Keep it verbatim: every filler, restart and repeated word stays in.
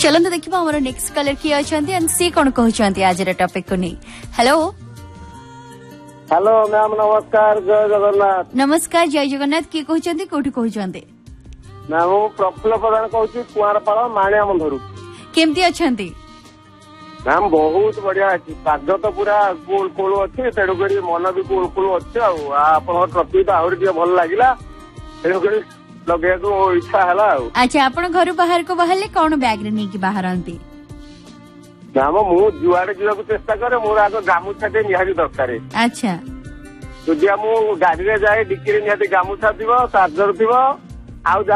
चलते देखा आम नेक्स्ट कलर किए अच्छा एंड सी कौन कहते आज टॉपिक को नहीं। हेलो हेलो मैम नमस्कार जय जगन्नाथ। नमस्कार जय जगन्नाथ किए कहते कौटी कहते मैम प्रफुल्ल प्रधान कहूँ कुआरपाड़ माणिया बंधरू केमती अच्छा मैम बहुत बढ़िया अच्छी पाग तो पूरा कूल कूल अच्छी तेणुक मन भी कूल कूल अच्छे आप ट्रफी तो आहरी टे भल लगे तेणुक लगे इच्छा है। अच्छा आप घर बाहर को बाहर कौन बैग रे नहीं बाहर मैम मु जुआड़े जावाक चेष्टा करे मोर आग गामुछा टे निहाती दरकार। अच्छा जदि मु गाड़ी में जाए डिक्की निहाती गामुछा थी चार्जर थी।